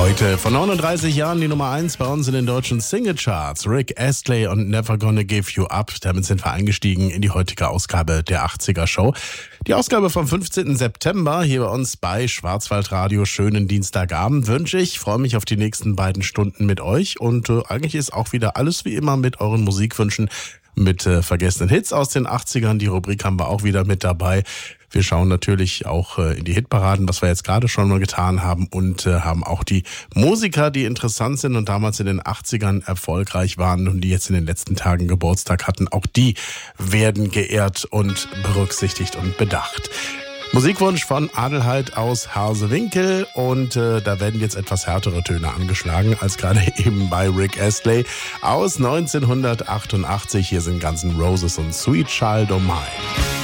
Heute vor 39 Jahren die Nummer 1 bei uns in den deutschen Singlecharts. Rick Astley und Never Gonna Give You Up. Damit sind wir eingestiegen in die heutige Ausgabe der 80er Show. Die Ausgabe vom 15. September hier bei uns bei Schwarzwaldradio. Schönen Dienstagabend wünsche ich. Freue mich auf die nächsten beiden Stunden mit euch. Und eigentlich ist auch wieder alles wie immer mit euren Musikwünschen, mit vergessenen Hits aus den 80ern. Die Rubrik haben wir auch wieder mit dabei. Wir schauen natürlich auch in die Hitparaden, was wir jetzt gerade schon mal getan haben, und haben auch die Musiker, die interessant sind und damals in den 80ern erfolgreich waren und die jetzt in den letzten Tagen Geburtstag hatten. Auch die werden geehrt und berücksichtigt und bedacht. Musikwunsch von Adelheid aus Harsewinkel, und da werden jetzt etwas härtere Töne angeschlagen als gerade eben bei Rick Astley aus 1988. Hier sind Guns N' Roses und Sweet Child O' Mine.